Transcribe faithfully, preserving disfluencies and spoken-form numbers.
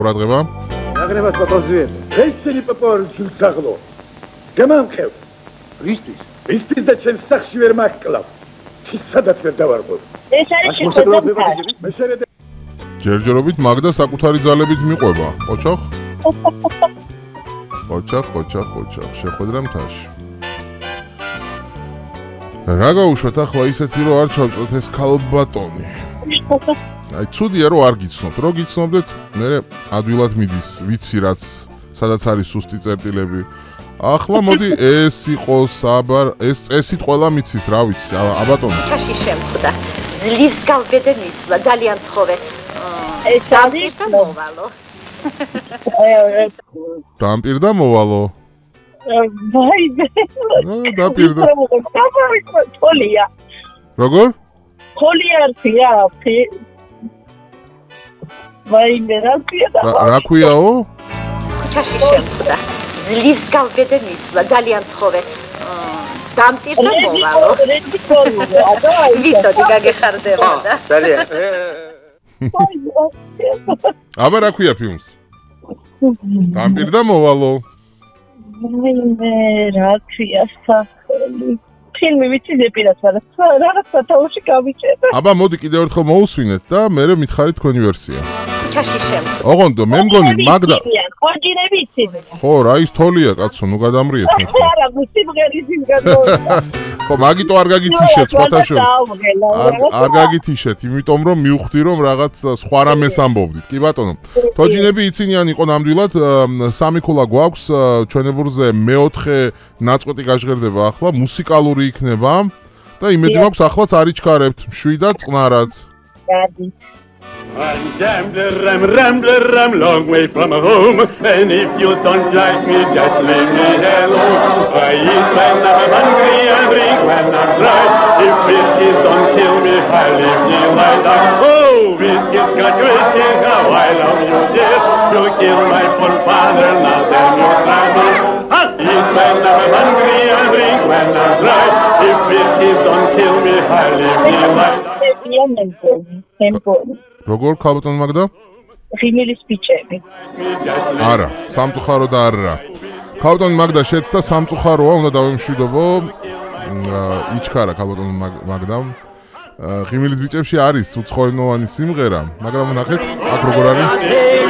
ყურადღება. აგრევას პაპოზიე. ესენი პაპორ ჯუცაღლო. გამამხევ. ვისთვის? ვისთვის და ჩემს სახში ვერ მაგკლავ. სადაც ვერ დავარბო. ეს არის შეხედულება. ჯერჯერობით მაგდა საკუთარი ძალებით მიყვება. ოჩახ? ოჩახ, ოჩახ, ოჩახ. შეხვედრა მთაში. რა გაუშვათ ახლა ისეთი რომ არ ჩავწოთ ეს ქალბატონი. აი ცუდია რომ არ გიცნობთ. რო გიცნობდეთ, მე ადვილად მიდის, ვიცი რაც სადაც არის სუსტი წერტილები. ახლა მოდი ეს იყოს აბარ ეს წესით ყველა მიცის რა ვიცი აბატონო. ჩაში შემხვდა. ძლივს გავბედე მისვლა ძალიან თხოვე. ეს არის მოვალო. დამპირდა მოვალო. ვაიმე. ნუ დაპირდა. თოლია. როგორ? თოლიარია, ფი. ვაიმე რა ქვია და რა ქვიაო? ჩაში შემხვდა. ძლივს გავბედე მისვლა ძალიან თხოვე. დამპირდა მოვალო. ვიცოდი გაგეხარდებოდა. ძალიან. აბა რა ქვია ფილმს? დამპირდა მოვალო. ვაიმე რა ქვია სახელი. ფილმი ვიცი ზეპირას მაგრამ რაღაცა თავში გავიჭერე. აბა მოდი კიდევ ერთხელ მოусვინეთ და მე მითხარით თქვენი ვერსია. ჩაში შემხვდა. ოღონდ მე მგონი მაგდა ხონჯინები იცი. ხო რა ის თოლია კაცო ნუ გადამრიეთ მე ხო. არა მუსი მღერის გადავა. ხო მაგიტო არ გაგითიშეთ სხვათა შორის. არ არ გაგითიშეთ იმიტომ რომ მივხვდი რომ რაღაც სხვა რამეს ამბობდით. კი ბატონო. თოჯინები იცინიან იყო ნამდვილად სამი ქულა გვაქვს ჩვენებურზე მეოთხე ნაწყვეტი გაჟღერდება ახლა მუსიკალური იქნება და იმედი მაქვს ახლაც არიჩქარებთ მშვიდად წყნარად. გადი. I'm gambler, I'm rambler, I'm long way from home. And if you don't like me, just leave me alone. I eat when I'm hungry and drink when I'm dry. If whiskies don't kill me, I leave me like that. Oh, whiskey's got whiskey, how I love you, dear. You killed my poor father, now then you try me. I eat when I'm hungry and drink when I'm dry. If whiskies don't kill me, I leave me like that. როგორ ქალბატონ მაგდა? ღიმილის ბიჭები. არა, სამწუხარო და არა. ქალბატონ მაგდა შეცდა სამწუხაროა, უნდა დავემშვიდობო. იჩქარა ქალბატონ მაგდა. ღიმილის ბიჭებში არის უცხოენოვანი სიმღერა, მაგრამ ნახეთ, აქ როგორ არის?